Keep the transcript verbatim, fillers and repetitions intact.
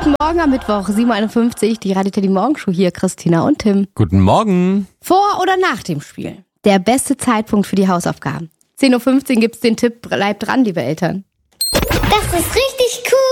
Guten Morgen am Mittwoch, sieben Uhr einundfünfzig, die Radio Teddy Morgenshow hier, Christina und Tim. Guten Morgen. Vor oder nach dem Spiel? Der beste Zeitpunkt für die Hausaufgaben. zehn Uhr fünfzehn gibt's den Tipp, bleibt dran, liebe Eltern. Das ist richtig cool.